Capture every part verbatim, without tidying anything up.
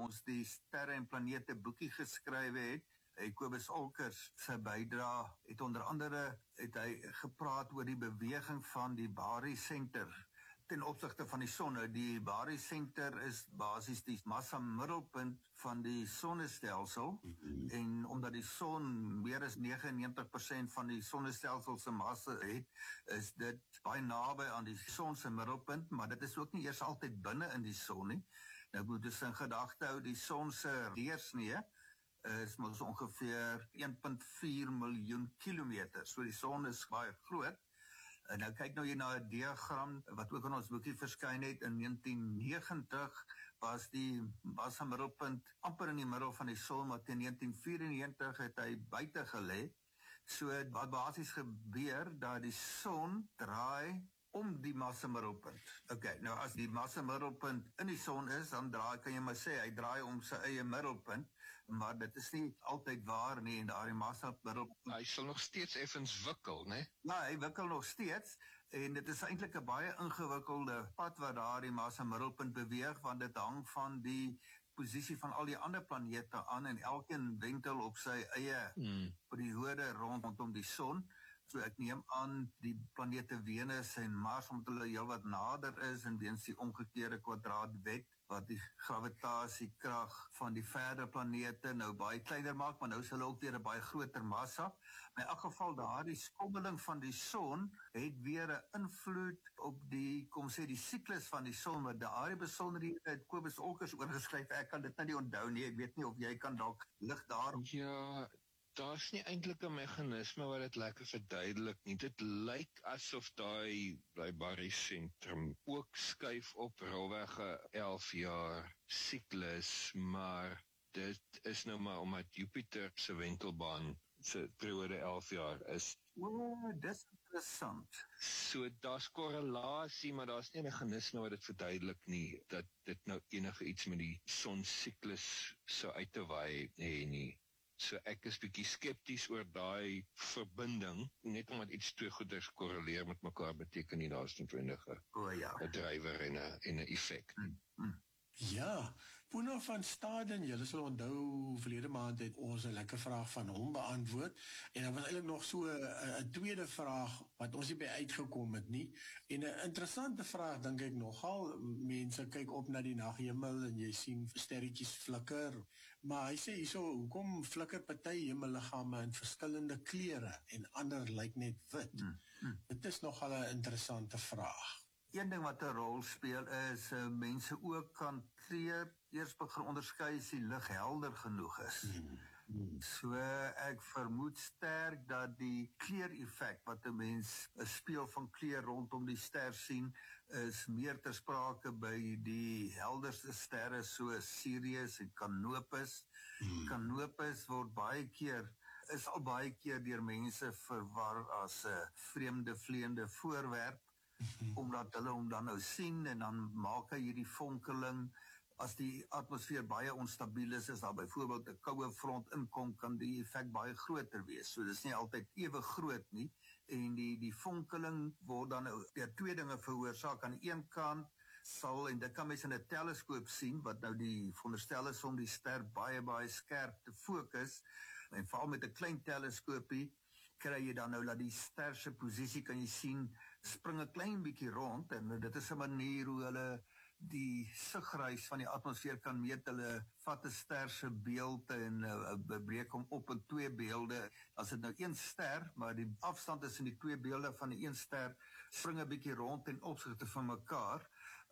ons die sterre en planete boekie geskrywe het, Kobus Olkers sy bydra het onder andere het hy gepraat oor die beweging van die barycenter ten opsigte van die son. Die barycenter is basies die massa middelpunt van die sonnestelsel mm-hmm. en omdat die son meer as negenennegentig persent van die sonnestelsel se massa het, is dit baie naby aan die son se middelpunt, maar dit is ook nie eers altyd binne in die son nie. Nou moet ons in gedagte hou, die son se deursnee is mos ongeveer een komma vier miljoen kilometer. So die son is baie groot. En nou kyk nou hier na 'n diagram wat ook in ons boekie verskyn het in negentien negentig was die massa middelpunt amper in die middel van die son, maar teen negentien vyierennegentig het hy buite gelê. So wat basies gebeur dat die son draai om die massa middelpunt. Okay, nou as die massa middelpunt in die son is, dan draai, kan jy maar sê, hy draai om sy eie middelpunt, maar dit is nie altyd waar nie, en daardie massa middelpunt... Hy sal nog steeds effens wikkel, né? Ja, hy wikkel nog steeds, en dit is eintlik 'n baie ingewikkelde pad wat daardie massa middelpunt beweeg, want dit hang van die posisie van al die ander planete aan, en elkeen wentel op sy eie hmm. periode rondom die son. So ek neem aan die planete Venus en Mars, omdat hulle heel wat nader is en weens die omgekeerde kwadraatwet wat die gravitasiekrag van die verder planete nou baie kleiner maak, maar nou is hulle ook weer 'n baie groter massa. In elk geval daardie skommeling van die son het weer 'n invloed op die, kom sê, die siklus van die son, maar daardie besonderhede het Kobus Olkers oorgeskryf. Ek kan dit nou nie onthou nie, ek weet nie of jy kan dalk lig daarop. Ja, daar's nie eintlik 'n meganisme wat dit lekker verduidelik nie. Dit lyk asof daai daai barycentrum ook skuif op rolweg 'n elf jaar siklus, maar dit is nou maar omdat Jupiter se wentelbaan se periode elf jaar is. Oh, dis interessant. So daar's korrelasie, maar daar's nie 'n meganisme wat dit verduidelik nie, dat dit nou enige iets met die sonsiklus sou uit te waai hê nie. So ek is bietjie skepties oor daai verbinding, net omdat iets twee goeders korreleer met mekaar, beteken nie daar's noodwendig 'n oh, ja. drywer en 'n en 'n effek. Hmm. Hmm. Ja, Puna van Staden, julle sal onthou, verlede maand het ons 'n lekker vraag van hom beantwoord, en daar was eintlik nog so 'n tweede vraag wat ons nie by uitgekom het nie, en 'n interessante vraag, dink ek nogal. Mense kyk op na die naghemel en jy sien sterretjies flikker, maar hy sê hierso, hoekom flikker party hemelliggame in verskillende kleure en ander lyk net wit? Hmm. Hmm. Dit is nogal 'n interessante vraag. Een ding wat 'n rol speel is, uh, mense ook kan kleur eers begin onderskei as die lig helder genoeg is. Hmm. Hmm. So ek vermoed sterk dat die kleureffek wat 'n mens 'n speel van kleur rondom die ster sien, is meer ter sprake by die helderste sterre soos Sirius en Canopus. Hmm. Canopus word baie keer is al baie keer deur mense verwar as 'n vreemde vleiende voorwerp. Mm-hmm. Omdat hulle hom dan nou sien en dan maak hy hierdie vonkeling. As die atmosfeer baie onstabiel is, as daar byvoorbeeld 'n koue front inkom, kan die effek baie groter wees. So dis nie altyd ewe groot nie, en die die vonkeling word dan nou deur twee dinge veroorsaak. Aan die een kant sal, en dit kan mens in 'n teleskoop sien, wat nou die veronderstel is om die ster baie baie skerp te fokus, en veral met 'n klein teleskoopie kry jy dan nou dat die ster se posisie, kan jy sien, spring 'n klein bietjie rond, en dit is 'n manier hoe hulle die sigreis van die atmosfeer kan meet. Hulle vat 'n ster se beeld en uh, breek hom op in twee beelde. As dit nou een ster, maar die afstand tussen die twee beelde van die een ster spring 'n bietjie rond ten opsigte van mekaar,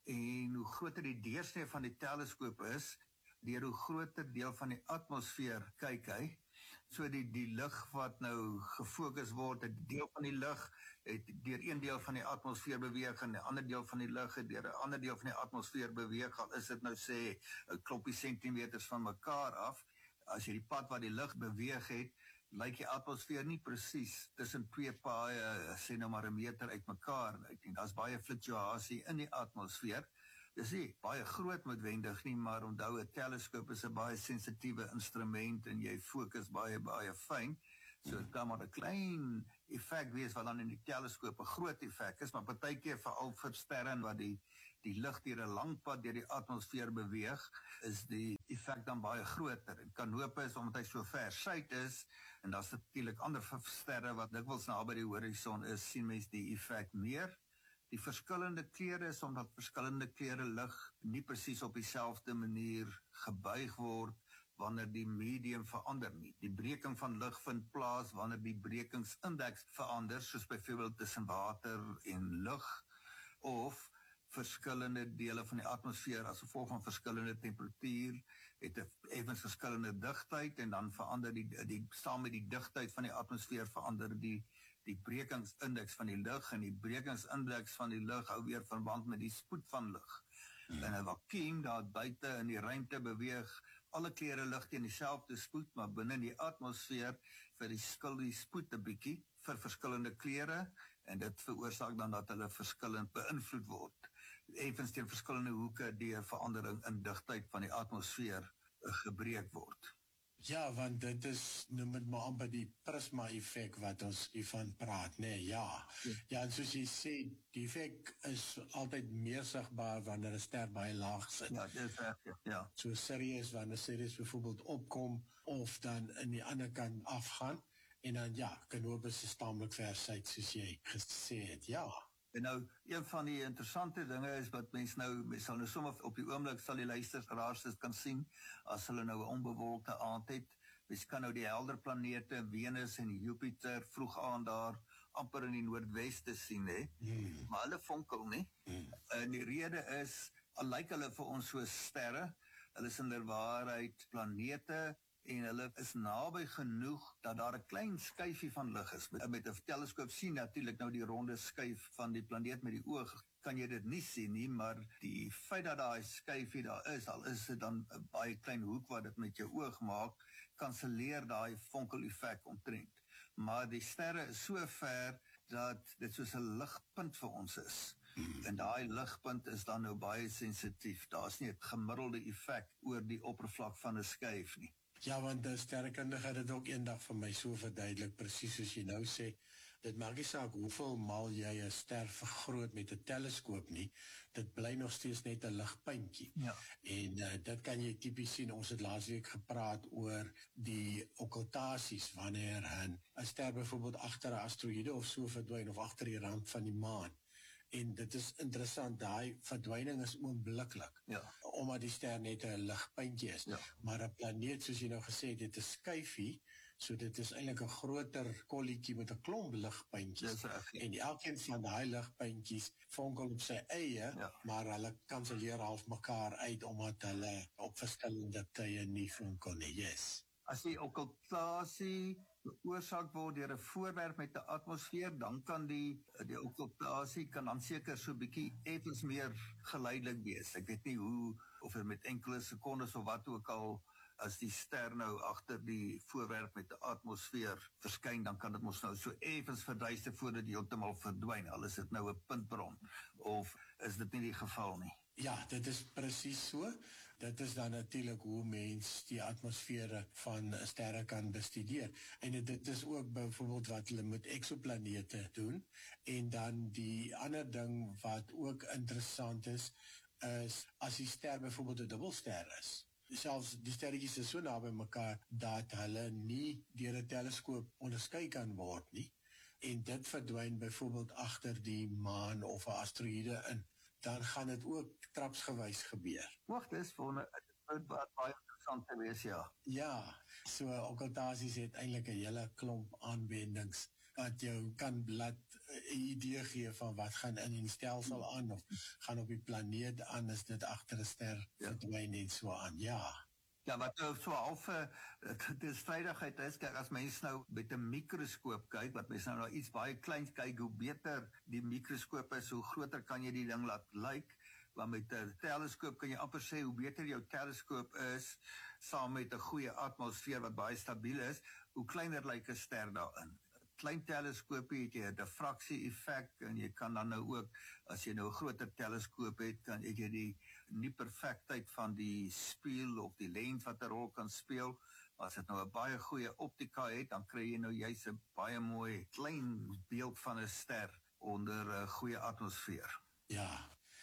en hoe groter die deursnee van die teleskoop is, deur hoe groter deel van die atmosfeer kyk hy. So die, die lig wat nou gefokus word, 'n deel van die lig het deur een deel van die atmosfeer beweeg, en 'n ander deel van die lig het deur 'n ander deel van die atmosfeer beweeg, al is dit nou sê 'n klompie sentimeters van mekaar af. As jy die pad wat die lig beweeg het, lyk die atmosfeer nie presies tussen twee paaie, sê nou maar 'n meter uit mekaar. Ek dink daar's baie fluktuasie in die atmosfeer. Dis nie baie groot noodwendig nie, maar onthou, 'n teleskoop is 'n baie sensitiewe instrument en jy fokus baie baie fyn. So dit kan maar 'n klein effek wees wat dan in die teleskoop 'n groot effek is, maar partykeer veral vir sterre wat die die lig deur 'n lang pad deur die atmosfeer beweeg, is die effek effek dan baie groter. En Canopus, omdat hy so ver suid is, en daar's natuurlik ander sterre wat dikwels naby die horison is, sien mens die effek meer. Die verskillende kleure is omdat verskillende kleure lig nie presies op dieselfde manier gebuig word wanneer die medium verander nie. Die breking van lig vind plaas wanneer die brekingsindeks verander, soos byvoorbeeld tussen water en lug, of verskillende dele van die atmosfeer as gevolg van verskillende temperatuur, het 'n effens verskillende digtheid, en dan verander die, die saam met die digtheid van die atmosfeer verander die die brekingsindeks van die lug, en die brekingsindeks van die lug hou weer verband met die spoed van lig. Hmm. In 'n vakuum daar buite in die ruimte beweeg alle kleure lig teen dieselfde spoed, maar binne die atmosfeer verskil die spoed 'n bietjie vir verskillende kleure, en dit veroorsaak dan dat hulle verskillend beïnvloed word. Effens teen verskillende hoeke deur verandering in digtheid van die atmosfeer gebreek word. Ja, want dit is, noem het maar amper die prisma-effek wat ons hiervan praat, nee, ja. Ja, ja en soos jy sê, die effek is altyd meer sigbaar wanneer 'n ster baie laag sit. Ja, dit is reg, ja. So Sirius, wanneer Sirius byvoorbeeld opkom, of dan in die ander kant afgaan, en dan ja, Canopus is taamlik ver suid, soos jy gesê het, ja. En nou, een van die interessante dinge is wat mens nou, mens sal nou sommer op die oomblik sal die luisteraars kan sien, as hulle nou 'n onbewolkte aand het, mens kan nou die helder planete, Venus en Jupiter, vroeg aan daar, amper in die noordweste sien, hè? Hmm. Maar hulle vonkel nie. Hmm. En die rede is, al lyk hulle vir ons so sterre, hulle is in der waarheid planete, en hulle is naby genoeg dat daar 'n klein skyfie van lig is. Met, met 'n teleskoop sien natuurlik nou die ronde skyf van die planeet met die oog, kan jy dit nie sien nie, maar die feit dat daai skyfie daar is, al is dit dan 'n baie klein hoek wat dit met jou oog maak, kanselleer daai vonkeleffek omtrent. Maar die sterre is so ver dat dit soos 'n ligpunt vir ons is. En daai ligpunt is dan nou baie sensitief. Daar's nie 'n gemiddelde effek oor die oppervlak van 'n skyf nie. Ja, want die sterrekundige het dit ook eendag vir my so verduidelik, presies soos jy nou sê, dit maak nie saak hoeveel maal jy 'n ster vergroot met 'n teleskoop nie, dit bly nog steeds net 'n ligpuntjie. Ja. En uh, dit kan jy tipies sien, ons het laasweek gepraat oor die okkultasies, wanneer 'n ster byvoorbeeld agter 'n asteroïde of so verdwyn, of agter die rand van die maan. En dit is interessant, daai verdwyning is oombliklik, ja. Omdat die ster net 'n ligpuntjie is. Ja. Maar 'n planeet, soos jy nou gesê het, dit is skyfie, so dit is eintlik 'n groter kolletjie met 'n klomp ligpuntjies. En elkeen van daai ligpuntjies vonkel op sy eie, ja. Maar hulle kanselleer half mekaar uit, omdat hulle op verskillende tye nie vonkel nie. Yes. As die okkultasie veroorsaak word deur 'n voorwerp met 'n atmosfeer, dan kan die die okkultasie kan dan seker so 'n bietjie effens meer geleidelik wees. Ek weet nie hoe, of dit met enkele sekondes of wat ook al, as die ster nou agter die voorwerp met 'n atmosfeer verskyn, dan kan dit mos nou so effens verduister voordat dit heeltemal verdwyn. Al is dit nou 'n puntbron, of is dit nie die geval nie? Ja, dit is presies so. Dit is dan natuurlik hoe mens die atmosfere van sterre kan bestudeer. En dit is ook byvoorbeeld wat hulle met eksoplanete doen. En dan die ander ding wat ook interessant is, is as die ster byvoorbeeld 'n dubbelster is. Selfs die sterretjies is so naby mekaar dat hulle nie deur 'n teleskoop onderskei kan word nie. En dit verdwyn byvoorbeeld agter die maan of 'n asteroïde in. Dan gaan dit ook trapsgewys gebeur. Wag, dis vir 'n wat baie interessant te wees, ja. Ja, so okkultasies het eintlik 'n hele klomp aanwendings wat jou kan laat 'n idee gee van wat gaan in die stelsel aan, of gaan op die planeet aan, as dit agter 'n ster verdwyn en so aan, ja. Ja, wat nou so half die strydigheid is, kyk, as mens nou met 'n mikroskoop kyk, wat mens nou na iets baie kleins kyk, hoe beter die mikroskoop is, hoe groter kan jy die ding laat lyk, want met 'n teleskoop kan jy amper sê, hoe beter jou teleskoop is, saam met 'n goeie atmosfeer wat baie stabiel is, hoe kleiner lyk 'n ster daarin. Klein teleskoopie het jy 'n diffraksie-effek, en jy kan dan nou ook, as jy nou 'n groter teleskoop het, kan jy die nie perfektheid van die spieël of die lens wat 'n rol kan speel. As dit nou 'n baie goeie optika het, dan kry jy nou juist 'n baie mooi klein beeld van 'n ster onder 'n goeie atmosfeer. Ja.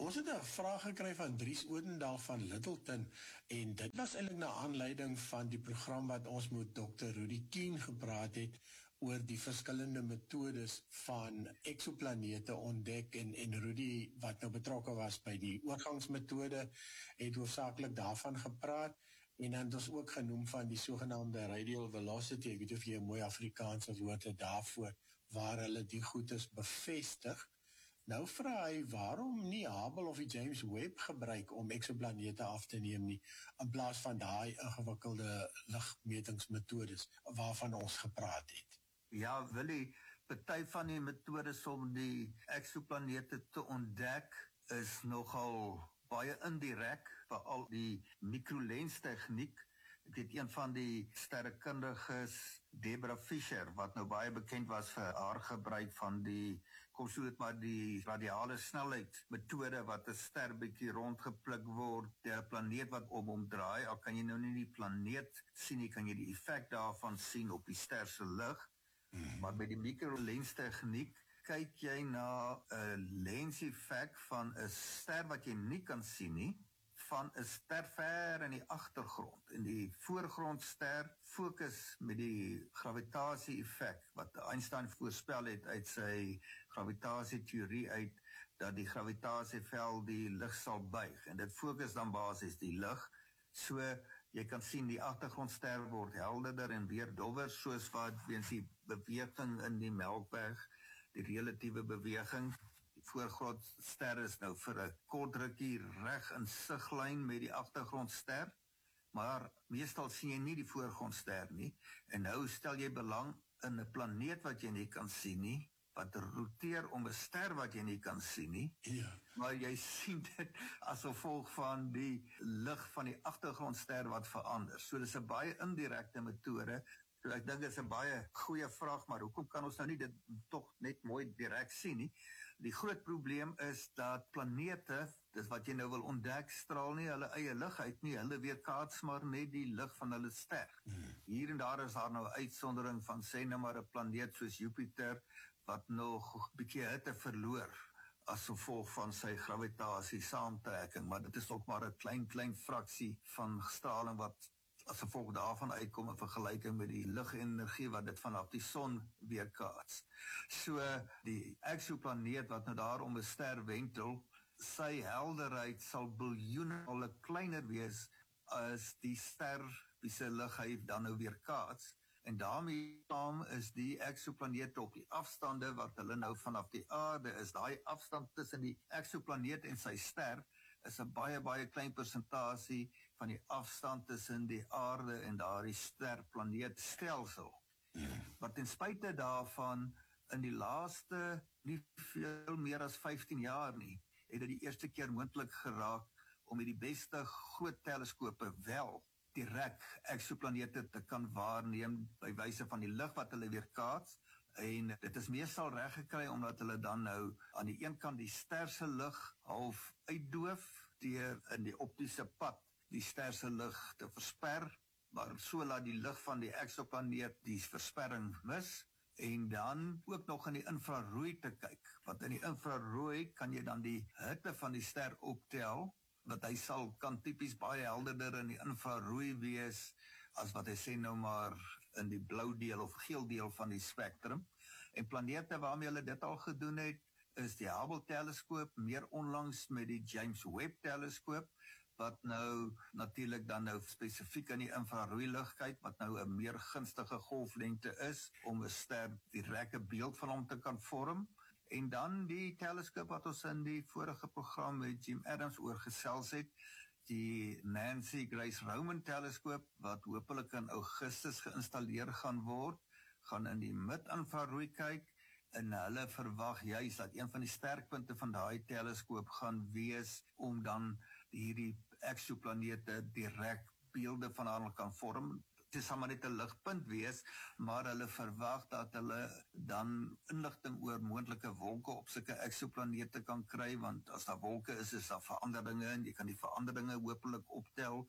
Ons het 'n vraag gekry van Dries Odendaal van Littleton en dit was eintlik na aanleiding van die program wat ons met dokter Rudy Keen gepraat het oor die verskillende metodes van exoplanete ontdek en, en Rudy wat nou betrokke was by die oorgangsmetode het hoofsaaklik daarvan gepraat en dan het ons ook genoem van die sogenaamde radial velocity, ek weet of jy 'n mooi Afrikaanse woord het daarvoor, waar hulle die goedes bevestig. Nou vra hy waarom nie Hubble of die James Webb gebruik om exoplanete af te neem nie, in plaas van daai ingewikkelde ligmetingsmetodes waarvan ons gepraat het. Ja, Willie, party van die metodes om die exoplanete te ontdek is nogal baie indirek, veral die microlens tegniek. Ek weet een van die sterrekundiges, Debra Fischer, wat nou baie bekend was vir haar gebruik van die, kom so het maar die radiale snelheid metode wat 'n ster bietjie rondgepluk word, die planeet wat om hom draai, al kan jy nou nie die planeet sien nie, kan jy die effek daarvan sien op die ster se lig. Hmm. Maar by die microlens tegniek kyk jy na 'n lens-effek van 'n ster wat jy nie kan sien nie, van 'n ster ver in die agtergrond. En die voorgrondster fokus met die gravitasie-effek wat Einstein voorspel het uit sy gravitasieteorie uit, dat die gravitasieveld die lig sal buig. En dit fokus dan basies die lig. So jy kan sien die agtergrondster word helderder en weer dowwer, soos wat weens die beweging in die Melkweg, die relatiewe beweging. Die voorgrondster is nou vir 'n kort rukkie reg in siglyn met die agtergrondster, maar meestal sien jy nie die voorgrondster nie. En nou stel jy belang in 'n planeet wat jy nie kan sien nie, wat roteer om 'n ster wat jy nie kan sien nie. Ja. Maar jy sien dit as gevolg van die lig van die agtergrondster wat verander. So dis 'n baie indirekte metode. So ek dink dit is 'n baie goeie vraag, maar hoekom kan ons nou nie dit tog net mooi direk sien nie? Die groot probleem is dat planete, dis wat jy nou wil ontdek, straal nie hulle eie lig uit nie, hulle weerkaats maar net die lig van hulle ster. Hmm. Hier en daar is daar nou 'n uitsondering van sê nou maar 'n planeet soos Jupiter wat nog 'n bietjie hitte verloor as gevolg van sy gravitasie saamtrekking, maar dit is ook maar 'n klein klein fraksie van straling wat as gevolg daarvan uitkom in vergelyking met die ligenergie wat dit vanaf die son weerkaats. So die exoplaneet wat nou daar om 'n ster wentel, sy helderheid sal biljoene male kleiner wees as die ster wie se lig hy dan nou weerkaats. En daarmee saam is die exoplanete op die afstande wat hulle nou vanaf die aarde is. Daai afstand tussen die exoplaneet en sy ster is 'n baie baie klein persentasie van die afstand tussen die aarde en daardie sterplaneetstelsel. Maar ten spyte daarvan, in die laaste nie veel meer as vyftien jaar nie, het dit die eerste keer moontlik geraak om met die beste groot teleskope wel direk exoplanete te kan waarneem by wyse van die lig wat hulle weerkaats. En dit is meestal reg gekry omdat hulle dan nou aan die een kant die ster se lig half uitdoof deur in die optiese pad die ster se lig te versper, maar so laat die lig van die exoplaneet die versperring mis. En dan ook nog in die infrarooi te kyk, want in die infrarooi kan jy dan die hitte van die ster optel, wat hy sal kan tipies baie helderder in die infrarooi wees as wat hy sê nou maar in die blou deel of geel deel van die spektrum. En planete waarmee hulle dit al gedoen het, is die Hubble teleskoop, meer onlangs met die James Webb teleskoop, wat nou natuurlik dan nou spesifiek in die infrarooi lig kyk, wat nou 'n meer gunstige golflengte is om 'n ster direkte beeld van hom te kan vorm. En dan die teleskoop wat ons in die vorige program met Jim Adams oorgesels het, die Nancy Grace Roman teleskoop, wat hopelik in Augustus geïnstalleer gaan word, gaan in die mid-infrarooi kyk, en hulle verwag juis dat een van die sterkpunte van daai teleskoop gaan wees om dan hierdie exoplanete direk beelde van hulle kan vorm. Dit sal maar net 'n ligpunt wees, maar hulle verwag dat hulle dan inligting oor moontlike wolke op sulke exoplanete kan kry, want as daar wolke is, is daar veranderinge en jy kan die veranderinge hopelik optel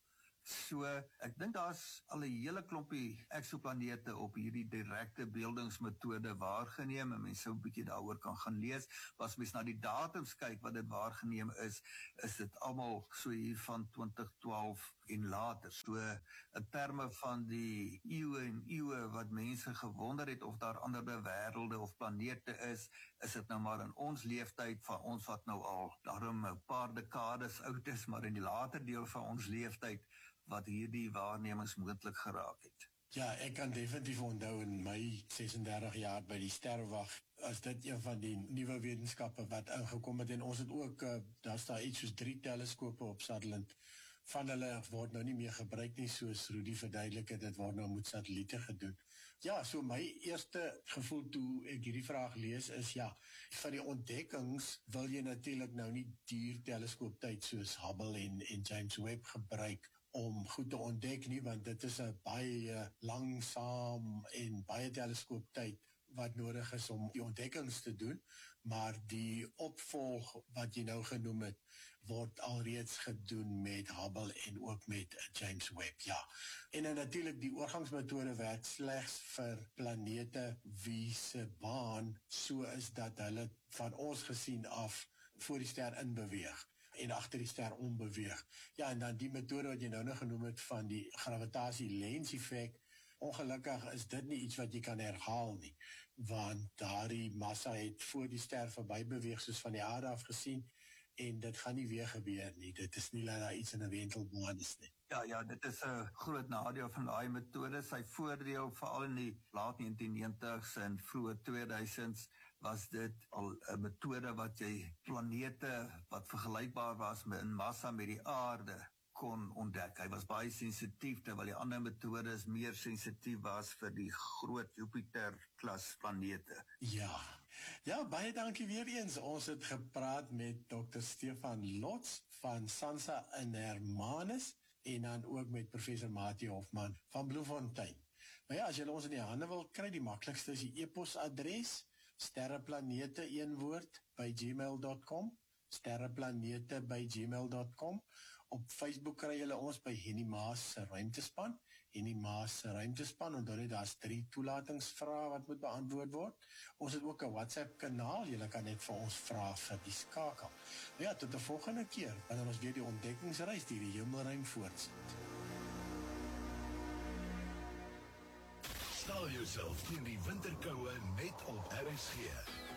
So, ek dink daar's al 'n hele klompie eksoplanete op hierdie direkte beeldingsmetode waargeneem, en mense sou 'n bietjie daaroor kan gaan lees. As mens na die datums kyk wat dit waargeneem is, is dit almal so hier van twintig twaalf en later. So, in terme van die eeue en eeue wat mense gewonder het of daar ander wêrelde of planete is, is dit nou maar in ons leeftyd van ons wat nou al daarom 'n paar dekades oud is, maar in die later deel van ons leeftyd wat hierdie waarnemings moontlik geraak het. Ja, ek kan definitief onthou in my sesendertig jaar by die sterrewag, as dit een van die nuwe wetenskappe wat ingekom het, en ons het ook, uh, daar staan iets soos drie teleskope op Sutherland, van hulle word nou nie meer gebruik nie, soos Rudy verduidelik het, dit word nou met satelliete gedoen. Ja, so my eerste gevoel toe ek hierdie vraag lees is, ja, van die ontdekkings wil jy natuurlik nou nie duur teleskooptyd soos Hubble en, en James Webb gebruik om goed te ontdek nie, want dit is 'n baie langsaam en baie teleskooptyd wat nodig is om die ontdekkings te doen, maar die opvolg wat jy nou genoem het, word alreeds gedoen met Hubble en ook met James Webb, ja. En dan natuurlik die oorgangsmetode werk slegs vir planete wie se baan so is dat hulle van ons gesien af voor die ster inbeweeg en agter die ster ombeweeg. Ja, en dan die metode wat jy nou nog genoem het van die gravitasie-lens-effek, ongelukkig is dit nie iets wat jy kan herhaal nie, want daardie massa het voor die ster verby beweeg soos van die aarde af gesien, en dit gaan nie weer gebeur nie. Dit is nie dat daar iets in 'n wentelbaan is nie. Ja, ja, dit is 'n groot nadeel van daai metode. Sy voordeel, veral in die laat negentien negentigs en vroeë tweeduisends, was dit al 'n metode wat jy planete wat vergelykbaar was met in massa met die aarde kon ontdek. Hy was baie sensitief, terwyl die ander metodes meer sensitief was vir die groot Jupiter-klas planete. Ja, ja, baie dankie weer eens. Ons het gepraat met dokter Stefan Lots van SANSA in Hermanus en dan ook met professor Mati Hofman van Bloemfontein. Maar ja, as jy ons in die hande wil kry, die maklikste is die e-posadres sterreplanete een woord by gmail dot com, sterreplanete by gmail dot com. Op Facebook kry julle ons by Henny Maas se Ruimtespan, Henny Maas se Ruimtespan, en dan daar's drie toelatingsvrae wat moet beantwoord word. Ons het ook 'n WhatsApp kanaal, julle kan net vir ons vra vir die skakel. Nou ja, tot 'n volgende keer, wanneer ons weer die ontdekkingsreis deur die hemelruim voortsit. Stel jouself teen die winterkoue net op R S G.